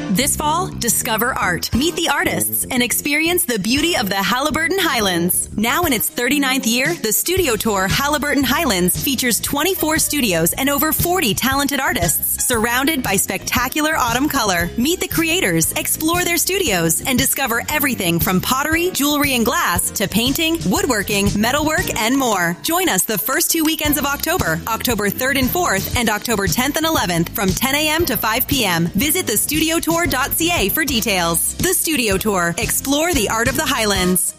This fall, discover art, meet the artists, and experience the beauty of the Haliburton Highlands. Now in its 39th year, the Studio Tour Haliburton Highlands features 24 studios and over 40 talented artists, surrounded by spectacular autumn color. Meet the creators, explore their studios, and discover everything from pottery, jewelry, and glass to painting, woodworking, metalwork, and more. Join us the first 2 weekends of October, October 3rd and 4th, and October 10th and 11th from 10 a.m. to 5 p.m. Visit thestudiotour.ca for details. The Studio Tour. Explore the art of the Highlands.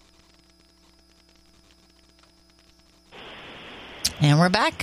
And we're back.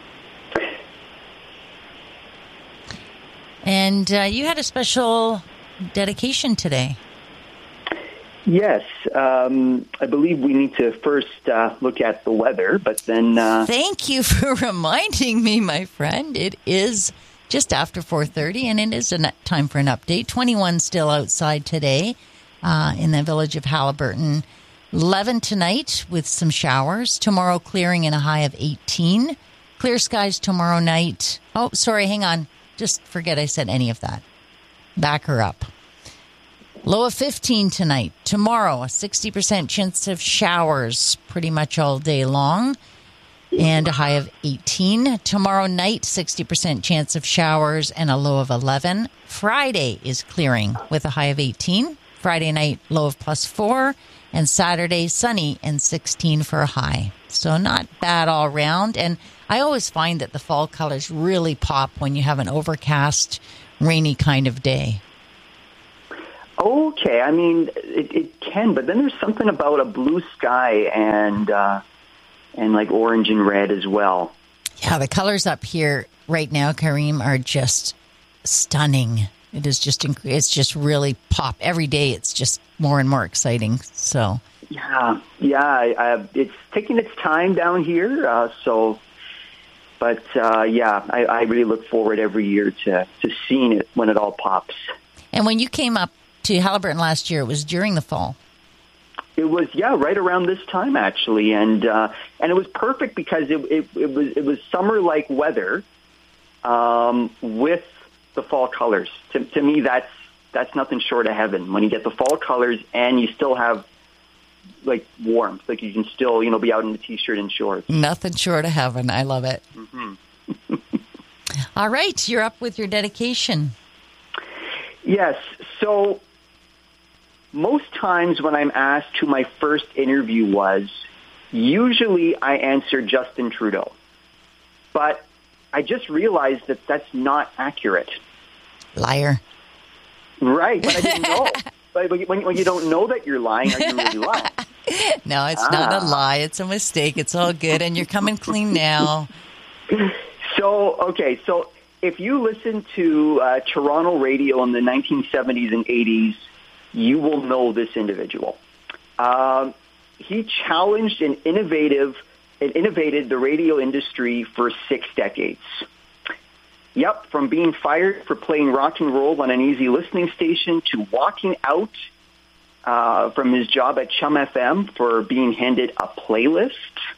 And you had a special dedication today. Yes. I believe we need to first look at the weather, but then... Thank you for reminding me, my friend. It is just after 4:30, and it is time for an update. 21 still outside today in the village of Haliburton. 11 tonight with some showers. Tomorrow clearing and a high of 18. Clear skies tomorrow night. Oh, sorry, hang on. Just forget I said any of that. Back her up. Low of 15 tonight. Tomorrow, a 60% chance of showers pretty much all day long. And a high of 18. Tomorrow night, 60% chance of showers and a low of 11. Friday is clearing with a high of 18. Friday night, low of +4. And Saturday, sunny and 16 for a high. So not bad all around. And I always find that the fall colors really pop when you have an overcast, rainy kind of day. Okay, I mean, it can, but then there's something about a blue sky and like orange and red as well. Yeah, the colors up here right now, Kareem, are just stunning. It is just, it's just really pop. Every day it's just more and more exciting. So Yeah, it's taking its time down here. But I really look forward every year to seeing it when it all pops. And when you came up to Haliburton last year, it was during the fall. It was, right around this time, actually. And it was perfect because it was summer-like weather with the fall colors. To me, that's nothing short of heaven. When you get the fall colors and you still have, like, warmth. Like, you can still, be out in the T-shirt and shorts. Nothing short of heaven. I love it. Mm-hmm. All right. You're up with your dedication. Yes. So most times when I'm asked who my first interview was, usually I answer Justin Trudeau. But I just realized that that's not accurate. Liar. Right, but I didn't know. But when you don't know that you're lying, are you really lying? No, it's not a lie. It's a mistake. It's all good, and you're coming clean now. So if you listen to Toronto radio in the 1970s and 80s, you will know this individual. He challenged and innovated the radio industry for 6 decades. Yep, from being fired for playing rock and roll on an easy listening station to walking out from his job at Chum FM for being handed a playlist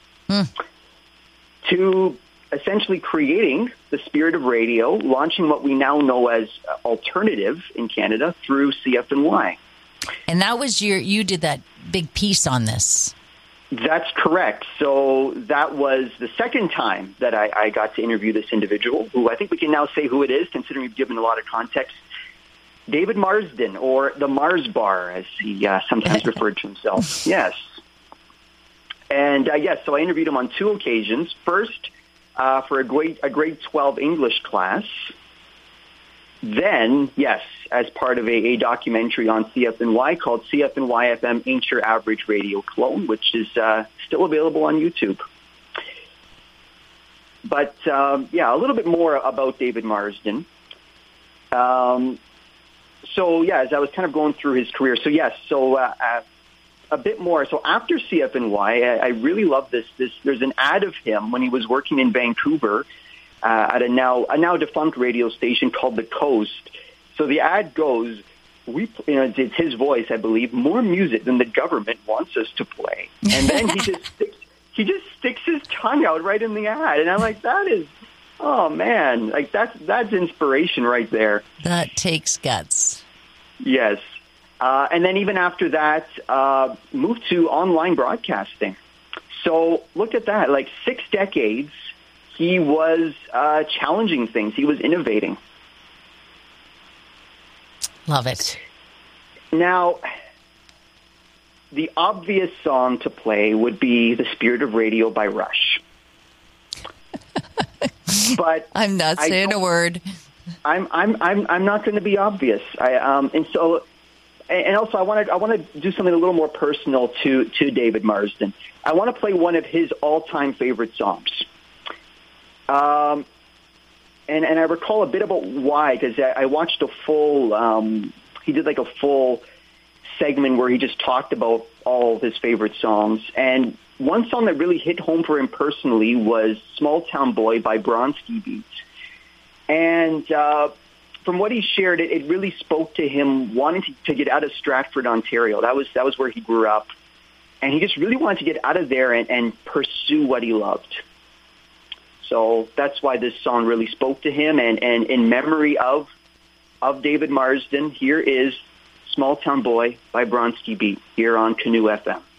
to essentially creating the spirit of radio, launching what we now know as alternative in Canada through CFNY. And that was you did that big piece on this. That's correct. So that was the second time that I got to interview this individual, who I think we can now say who it is, considering we've given a lot of context. David Marsden, or the Mars Bar, as he sometimes referred to himself. Yes. And so I interviewed him on 2 occasions. First, for a grade 12 English class. Then, as part of a documentary on CFNY called CFNY FM Ain't Your Average Radio Clone, which is still available on YouTube. But, a little bit more about David Marsden. As I was kind of going through his career. A bit more. So after CFNY, I really love this. There's an ad of him when he was working in Vancouver at a now defunct radio station called The Coast. So the ad goes, it's his voice, I believe, more music than the government wants us to play. And then he just sticks his tongue out right in the ad. And I'm like, that is Oh man, like that's inspiration right there. That takes guts. Yes. And then even after that, moved to online broadcasting. So look at that, like 6 decades, he was challenging things. He was innovating. Love it. Now, the obvious song to play would be "The Spirit of Radio" by Rush. But I'm not saying a word. I'm not going to be obvious. And also I want to do something a little more personal to David Marsden. I want to play one of his all-time favorite songs. And I recall a bit about why, because I watched a full. He did like a full segment where he just talked about all of his favorite songs. And one song that really hit home for him personally was "Small Town Boy" by Bronski Beat. And from what he shared, it really spoke to him wanting to get out of Stratford, Ontario. That was where he grew up. And he just really wanted to get out of there and pursue what he loved. So that's why this song really spoke to him. And in memory of David Marsden, here is "Small Town Boy" by Bronski Beat here on Canoe FM.